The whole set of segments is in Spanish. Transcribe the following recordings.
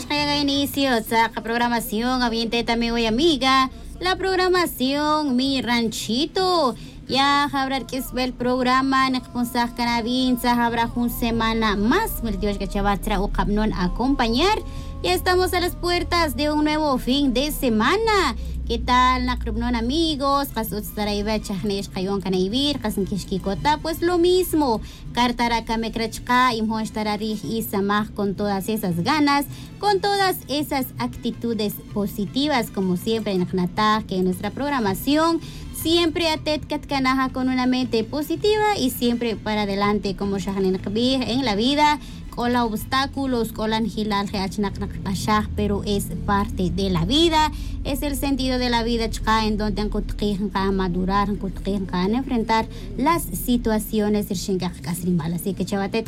estamos kaya inicio sa programación Ambiente también hoy amiga, la programación Mi Ranchito. Ya habrá que es el programa nakaponsah kanabin sa habrá una semana más, el Dios que chavatra o capnon acompañar. Ya estamos a las puertas de un nuevo fin de semana. ¿Qué tal, nakrubnon amigos? Kasut saraiba chahnesh kayon kanaibir, kasan kishkikota, pues lo mismo. Kartara kamekrachka, imhon estararij y samaj con todas esas ganas, con todas esas actitudes positivas, como siempre en Aknatah, que en nuestra programación siempre atet katkanaja con una mente positiva y siempre para adelante, como shahnen en la vida. Con los obstáculos, con la pero es parte de la vida, es el sentido de la vida en donde han madurar, han enfrentar las situaciones. Así que chavatet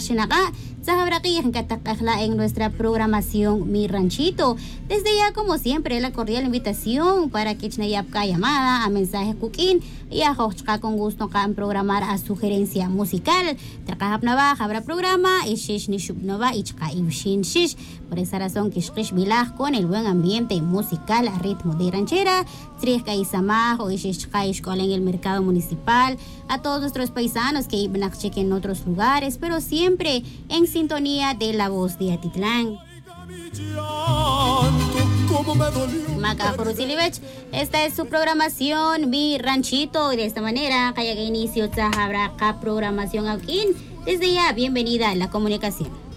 en nuestra programación Mi Ranchito. Desde ya, como siempre, la cordial invitación para que llamada a mensaje cooking y a con gusto programar a sugerencia musical. Habrá programa y por esa razón que Bilah con el buen ambiente musical a ritmo de ranchera, en el mercado municipal, a todos nuestros paisanos que iban a chequear en otros lugares, pero siempre en sintonía de la voz de Atitlán. Esta es su programación Mi Ranchito, y de esta manera que inicio habrá programación aquí. Desde ya, bienvenida a la comunicación.